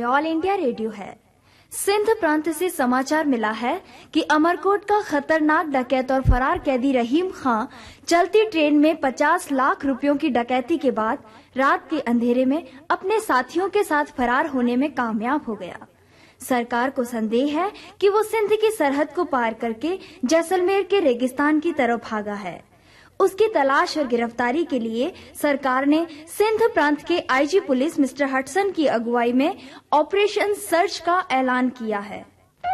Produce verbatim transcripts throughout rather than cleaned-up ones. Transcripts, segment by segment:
ये all India radio है। सिंध प्रांत से समाचार मिला है कि अमरकोट का खतरनाक डकैत और फरार कैदी रहीम खां चलती ट्रेन में पचास लाख रुपयों की डकैती के बाद रात के अंधेरे में अपने साथियों के साथ फरार होने में कामयाब हो गया। सरकार को संदेह है कि वो सिंध की सरहद को पार करके जैसलमेर के रेगिस्तान की तरफ भागा है। उसकी तलाश और गिरफ्तारी के लिए सरकार ने सिंध प्रांत के आईजी पुलिस मिस्टर हटसन की अगुवाई में ऑपरेशन सर्च का ऐलान किया है।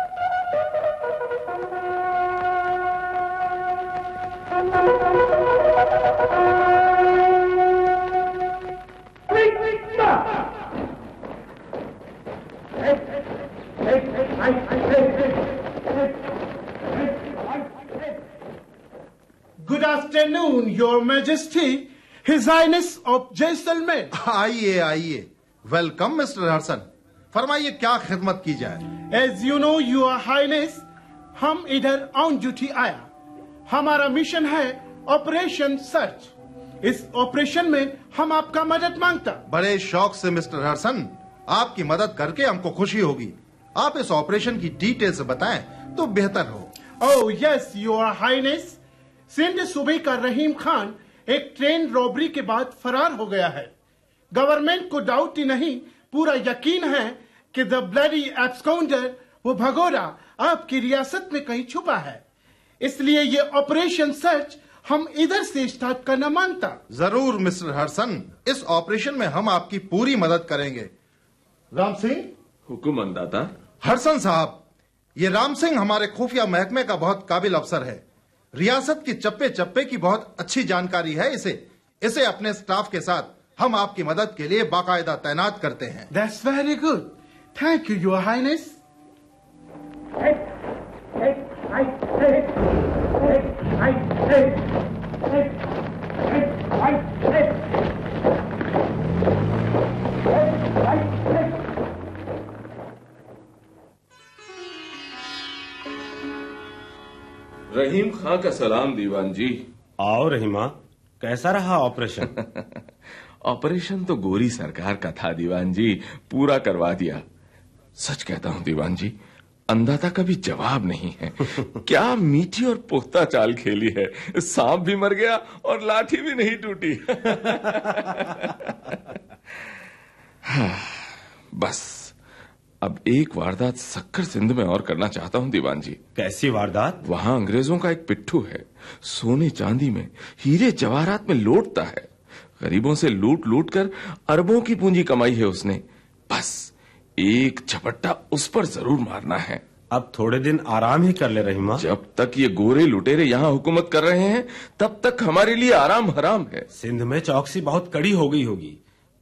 Good afternoon, Your Majesty, His Highness of Jaisalmer. आइए आइए, वेलकम मिस्टर हसन। फरमाइए क्या खिदमत की जाए। As you know, Your Highness, हम इधर ऑन ड्यूटी आया। हमारा मिशन है ऑपरेशन सर्च। इस ऑपरेशन में हम आपका मदद मांगता। बड़े शौक से मिस्टर हसन, आपकी मदद करके हमको खुशी होगी। आप इस ऑपरेशन की डिटेल्स बताएं तो बेहतर हो। Oh yes, Your Highness, Sindh सूबे का रहीम खान एक ट्रेन रॉबरी के बाद फरार हो गया है। गवर्नमेंट को डाउट ही नहीं, पूरा यकीन है कि द ब्लडी एब्सकाउंडर, वो भगोड़ा, आपकी रियासत में कहीं छुपा है। इसलिए ये ऑपरेशन सर्च हम इधर से स्टार्ट करना मांगता। जरूर मिस्टर हसन, इस ऑपरेशन में हम आपकी पूरी मदद करेंगे। राम सिंह, हुकुम अंदाता। हसन साहब, ये राम सिंह हमारे खुफिया महकमे का बहुत काबिल अफसर है। रियासत की चप्पे चप्पे की बहुत अच्छी जानकारी है इसे। इसे अपने स्टाफ के साथ हम आपकी मदद के लिए बाकायदा तैनात करते हैं। That's very good. Thank you, Your Highness. रहीम खां का सलाम दीवान जी। आओ रहीमा, कैसा रहा ऑपरेशन? ऑपरेशन तो गोरी सरकार का था दीवान जी, पूरा करवा दिया। सच कहता हूं दीवान जी, अंदाता का भी जवाब नहीं है। क्या मीठी और पुख्ता चाल खेली है। सांप भी मर गया और लाठी भी नहीं टूटी। बस अब एक वारदात सक्कर सिंध में और करना चाहता हूं दीवान जी। कैसी वारदात? वहां अंग्रेजों का एक पिट्ठू है, सोने चांदी में, हीरे जवाहरात में लौटता है। गरीबों से लूट लूट कर अरबों की पूंजी कमाई है उसने। बस एक झपट्टा उस पर जरूर मारना है। अब थोड़े दिन आराम ही कर ले रहीमा। जब तक ये गोरे लुटेरे यहाँ हुकूमत कर रहे हैं तब तक हमारे लिए आराम हराम है। सिंध में चौकसी बहुत कड़ी हो गई होगी।